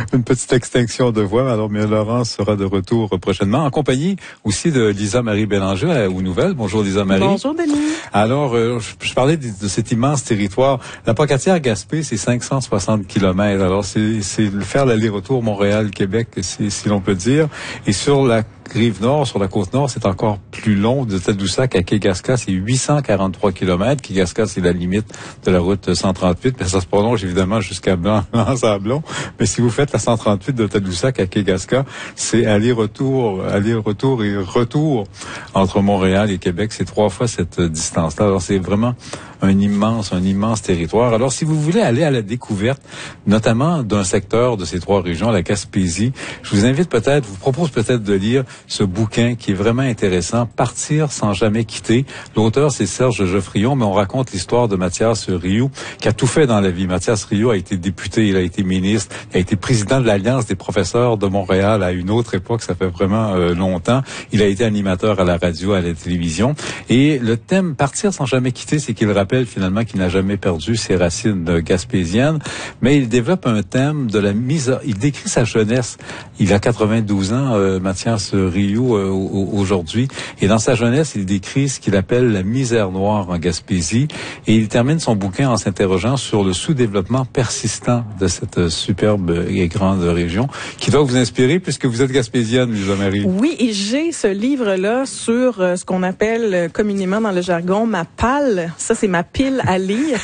une petite extinction de voix. Alors, mais Laurence sera de retour prochainement, en compagnie aussi de Lisa Marie Bélanger aux Nouvelles. Bonjour Lisa Marie. Bonjour Denis. Alors, je parlais de cet immense territoire. La Pocatière-Gaspé, c'est 560 kilomètres. Alors, c'est faire l'aller-retour Montréal-Québec, si l'on peut dire. Et sur la rive nord, sur la côte nord, c'est encore plus long. De Tadoussac à Kayegaska, c'est 843 kilomètres. Kayegaska, c'est la limite de la route 138. Mais ça se prolonge évidemment jusqu'à Blanc-Sablon. Mais si vous faites la 138 de Tadoussac à Kayegaska, c'est aller-retour et retour entre Montréal et Québec. C'est 3 fois cette distance-là. Alors, c'est vraiment un immense territoire. Alors, si vous voulez aller à la découverte, notamment d'un secteur de ces 3 régions, la Gaspésie, je vous propose peut-être de lire ce bouquin qui est vraiment intéressant, Partir sans jamais quitter. L'auteur, c'est Serge Geoffrion, mais on raconte l'histoire de Mathias Rioux, qui a tout fait dans la vie. Mathias Rioux a été député, il a été ministre, il a été président de l'Alliance des professeurs de Montréal à une autre époque, ça fait vraiment longtemps. Il a été animateur à la radio, à la télévision. Et le thème Partir sans jamais quitter, c'est qu'il rappelle finalement qu'il n'a jamais perdu ses racines gaspésiennes, mais il développe un thème de la il décrit sa jeunesse. Il a 92 ans, Mathias Rioux, aujourd'hui. Et dans sa jeunesse, il décrit ce qu'il appelle la misère noire en Gaspésie. Et il termine son bouquin en s'interrogeant sur le sous-développement persistant de cette superbe et grande région, qui doit vous inspirer puisque vous êtes gaspésienne, Lisa Marie. Oui, et j'ai ce livre-là sur ce qu'on appelle communément dans le jargon ma palle. Ça, c'est ma pile à lire.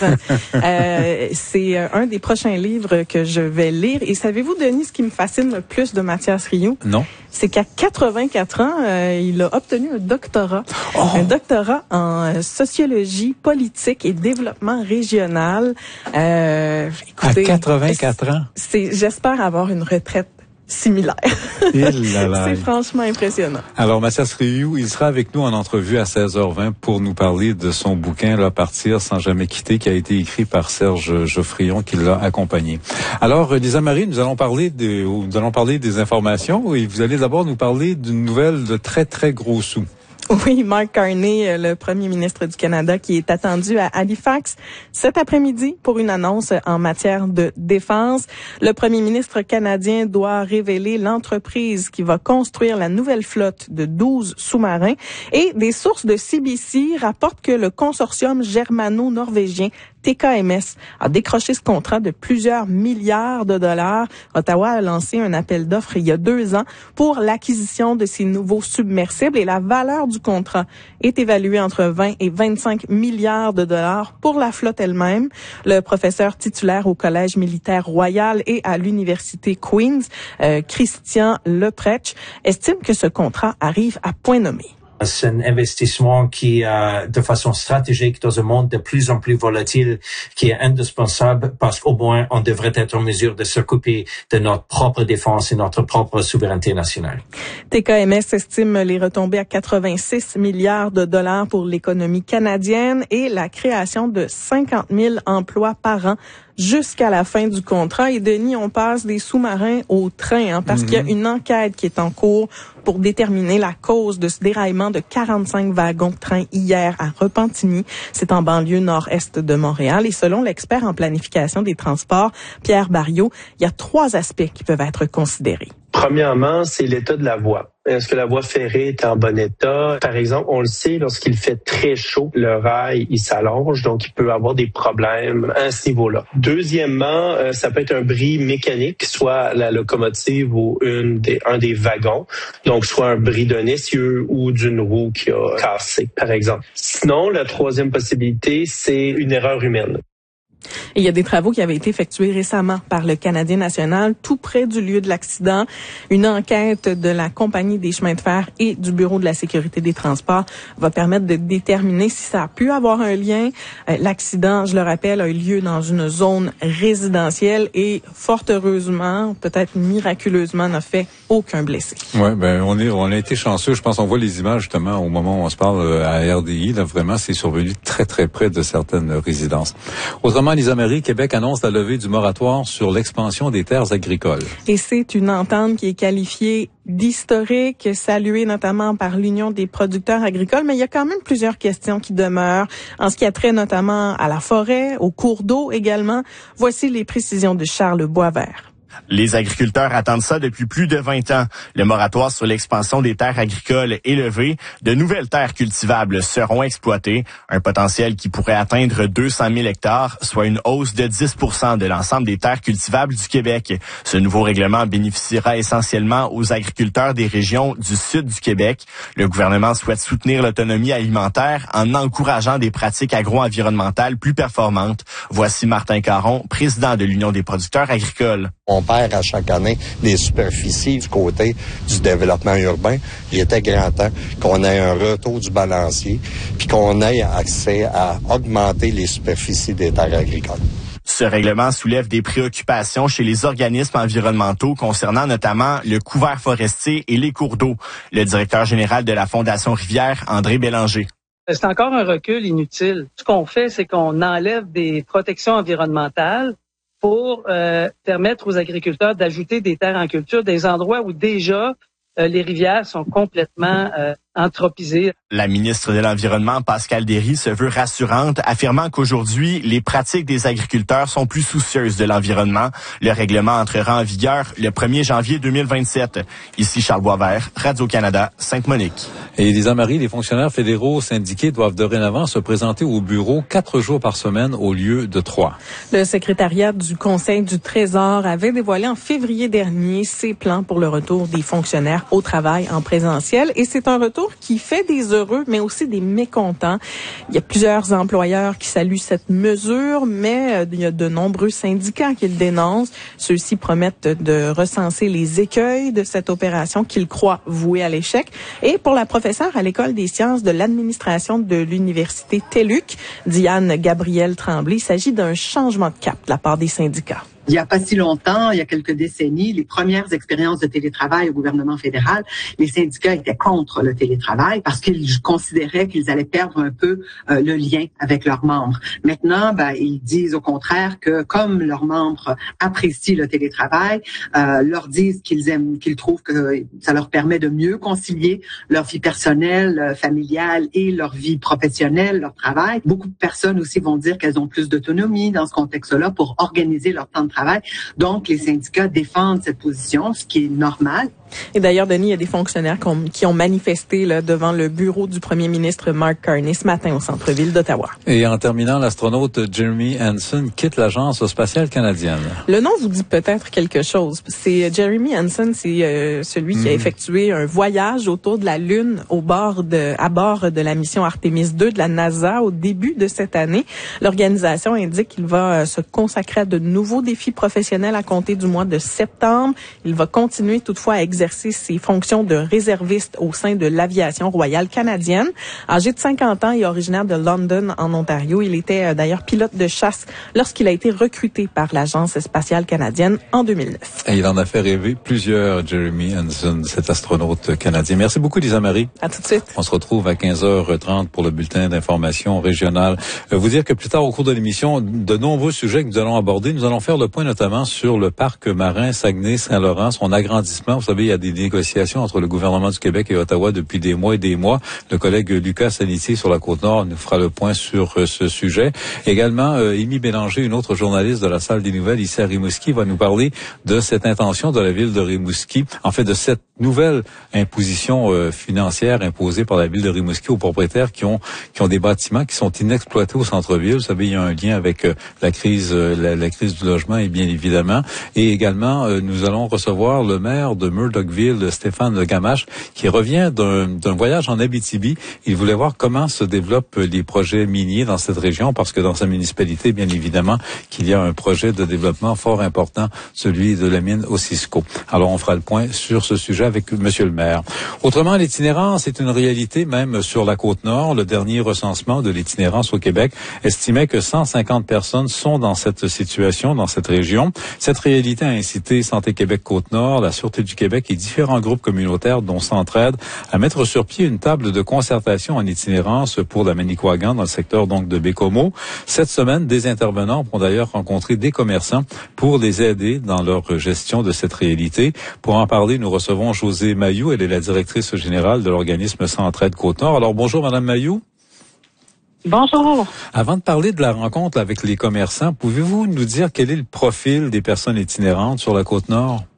C'est un des prochains livres que je vais lire. Et savez-vous, Denis, ce qui me fascine le plus de Mathias Rioux? Non. C'est qu'à 84 ans, il a obtenu un doctorat. Oh. Un doctorat en sociologie politique et développement régional. Écoutez, à 84 ans? J'espère avoir une retraite similaire. C'est franchement impressionnant. Alors, Mathias Rioux, il sera avec nous en entrevue à 16h20 pour nous parler de son bouquin, là, Partir sans jamais quitter, qui a été écrit par Serge Geoffrion, qui l'a accompagné. Alors, Lisa Marie, nous allons parler des informations et vous allez d'abord nous parler d'une nouvelle de très, très gros sous. Oui, Mark Carney, le premier ministre du Canada, qui est attendu à Halifax cet après-midi pour une annonce en matière de défense. Le premier ministre canadien doit révéler l'entreprise qui va construire la nouvelle flotte de 12 sous-marins. Et des sources de CBC rapportent que le consortium germano-norvégien TKMS a décroché ce contrat de plusieurs milliards de dollars. Ottawa a lancé un appel d'offres il y a 2 ans pour l'acquisition de ces nouveaux submersibles et la valeur du contrat est évaluée entre 20 et 25 milliards de dollars pour la flotte elle-même. Le professeur titulaire au Collège militaire royal et à l'Université Queen's, Christian Lepretsch, estime que ce contrat arrive à point nommé. C'est un investissement qui, de façon stratégique, dans un monde de plus en plus volatile, qui est indispensable parce qu'au moins, on devrait être en mesure de s'occuper de notre propre défense et notre propre souveraineté nationale. TKMS estime les retombées à 86 milliards de dollars pour l'économie canadienne et la création de 50 000 emplois par an jusqu'à la fin du contrat. Et Denis, on passe des sous-marins au train, parce qu'il y a une enquête qui est en cours pour déterminer la cause de ce déraillement de 45 wagons de train hier à Repentigny. C'est en banlieue nord-est de Montréal. Et selon l'expert en planification des transports, Pierre Barriot, il y a 3 aspects qui peuvent être considérés. Premièrement, c'est l'état de la voie. Est-ce que la voie ferrée est en bon état? Par exemple, on le sait, lorsqu'il fait très chaud, le rail, il s'allonge, donc il peut avoir des problèmes à ce niveau-là. Deuxièmement, ça peut être un bris mécanique, soit la locomotive ou un des wagons, donc soit un bris d'un essieu ou d'une roue qui a cassé, par exemple. Sinon, la troisième possibilité, c'est une erreur humaine. Et il y a des travaux qui avaient été effectués récemment par le Canadien national, tout près du lieu de l'accident. Une enquête de la Compagnie des chemins de fer et du Bureau de la sécurité des transports va permettre de déterminer si ça a pu avoir un lien. L'accident, je le rappelle, a eu lieu dans une zone résidentielle et fort heureusement, peut-être miraculeusement, n'a fait aucun blessé. Ouais, on a été chanceux. Je pense qu'on voit les images justement au moment où on se parle à RDI. Là, vraiment, c'est survenu très, très près de certaines résidences. Autrement, Lisa Marie, Québec annonce la levée du moratoire sur l'expansion des terres agricoles. Et c'est une entente qui est qualifiée d'historique, saluée notamment par l'Union des producteurs agricoles, mais il y a quand même plusieurs questions qui demeurent en ce qui a trait notamment à la forêt, aux cours d'eau également. Voici les précisions de Charles Boisvert. Les agriculteurs attendent ça depuis plus de 20 ans. Le moratoire sur l'expansion des terres agricoles est levé. De nouvelles terres cultivables seront exploitées. Un potentiel qui pourrait atteindre 200 000 hectares, soit une hausse de 10 % de l'ensemble des terres cultivables du Québec. Ce nouveau règlement bénéficiera essentiellement aux agriculteurs des régions du sud du Québec. Le gouvernement souhaite soutenir l'autonomie alimentaire en encourageant des pratiques agro-environnementales plus performantes. Voici Martin Caron, président de l'Union des producteurs agricoles. On perd à chaque année des superficies du côté du développement urbain. Il était grand temps qu'on ait un retour du balancier puis qu'on ait accès à augmenter les superficies des terres agricoles. Ce règlement soulève des préoccupations chez les organismes environnementaux concernant notamment le couvert forestier et les cours d'eau. Le directeur général de la Fondation Rivière, André Bélanger. C'est encore un recul inutile. Ce qu'on fait, c'est qu'on enlève des protections environnementales pour permettre aux agriculteurs d'ajouter des terres en culture, des endroits où déjà les rivières sont complètement anthropisées. La ministre de l'Environnement, Pascale Derry, se veut rassurante, affirmant qu'aujourd'hui, les pratiques des agriculteurs sont plus soucieuses de l'environnement. Le règlement entrera en vigueur le 1er janvier 2027. Ici Charles Boisvert, Radio-Canada, Sainte-Monique. Et Lisa Marie, les fonctionnaires fédéraux syndiqués doivent dorénavant se présenter au bureau 4 jours par semaine au lieu de 3. Le secrétariat du Conseil du Trésor avait dévoilé en février dernier ses plans pour le retour des fonctionnaires au travail en présentiel. Et c'est un retour qui fait des heureux, mais aussi des mécontents. Il y a plusieurs employeurs qui saluent cette mesure, mais il y a de nombreux syndicats qui le dénoncent. Ceux-ci promettent de recenser les écueils de cette opération qu'ils croient vouée à l'échec. Et pour la professeure à l'École des sciences de l'administration de l'Université TELUC, Diane Gabrielle Tremblay, il s'agit d'un changement de cap de la part des syndicats. Il n'y a pas si longtemps, il y a quelques décennies, les premières expériences de télétravail au gouvernement fédéral, les syndicats étaient contre le télétravail parce qu'ils considéraient qu'ils allaient perdre un peu le lien avec leurs membres. Maintenant, ils disent au contraire que comme leurs membres apprécient le télétravail, leur disent qu'ils aiment, qu'ils trouvent que ça leur permet de mieux concilier leur vie personnelle, familiale et leur vie professionnelle, leur travail. Beaucoup de personnes aussi vont dire qu'elles ont plus d'autonomie dans ce contexte-là pour organiser leur temps de travail. Donc, les syndicats défendent cette position, ce qui est normal. Et d'ailleurs, Denis, il y a des fonctionnaires qui ont manifesté là, devant le bureau du premier ministre Mark Carney ce matin au centre-ville d'Ottawa. Et en terminant, l'astronaute Jeremy Hansen quitte l'Agence spatiale canadienne. Le nom vous dit peut-être quelque chose. C'est Jeremy Hansen, c'est celui qui a effectué un voyage autour de la Lune à bord de la mission Artemis 2 de la NASA au début de cette année. L'organisation indique qu'il va se consacrer à de nouveaux défis professionnels à compter du mois de septembre. Il va continuer toutefois à exercer ses fonctions de réserviste au sein de l'aviation royale canadienne. Âgé de 50 ans et originaire de London, en Ontario, il était d'ailleurs pilote de chasse lorsqu'il a été recruté par l'Agence spatiale canadienne en 2009. Et il en a fait rêver plusieurs, Jeremy Hansen, cet astronaute canadien. Merci beaucoup, Lisa Marie. À tout de suite. On se retrouve à 15h30 pour le bulletin d'information régionale. Vous dire que plus tard au cours de l'émission, de nombreux sujets que nous allons aborder. Nous allons faire le point notamment sur le parc marin Saguenay-Saint-Laurent, son agrandissement. Vous savez, il y a des négociations entre le gouvernement du Québec et Ottawa depuis des mois et des mois. Le collègue Lucas Sanitier sur la Côte-Nord nous fera le point sur ce sujet. Également, Amy Bélanger, une autre journaliste de la Salle des Nouvelles ici à Rimouski, va nous parler de cette intention de la ville de Rimouski, en fait de cette nouvelle imposition financière imposée par la ville de Rimouski aux propriétaires qui ont des bâtiments qui sont inexploités au centre-ville. Vous savez, il y a un lien avec la crise du logement et bien évidemment. Et également, nous allons recevoir le maire de Murdochville, Stéphane Gamache, qui revient d'un voyage en Abitibi. Il voulait voir comment se développent les projets miniers dans cette région, parce que dans sa municipalité, bien évidemment, qu'il y a un projet de développement fort important, celui de la mine Osisko. Alors, on fera le point sur ce sujet avec Monsieur le maire. Autrement, l'itinérance est une réalité même sur la Côte-Nord. Le dernier recensement de l'itinérance au Québec estimait que 150 personnes sont dans cette situation, dans cette région. Cette réalité a incité Santé Québec Côte-Nord, la Sûreté du Québec et différents groupes communautaires, dont Centraide, à mettre sur pied une table de concertation en itinérance pour la Manicouagan dans le secteur donc de Bécomo. Cette semaine, des intervenants vont d'ailleurs rencontrer des commerçants pour les aider dans leur gestion de cette réalité. Pour en parler, nous recevons Josée Mailloux. Elle est la directrice générale de l'organisme Centraide Côte-Nord. Alors bonjour Madame Mailloux. Bonjour. Avant de parler de la rencontre avec les commerçants, pouvez-vous nous dire quel est le profil des personnes itinérantes sur la Côte-Nord?